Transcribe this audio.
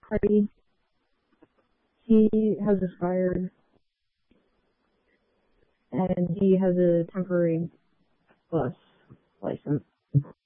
Heidi. He has expired, and he has a temporary bus license.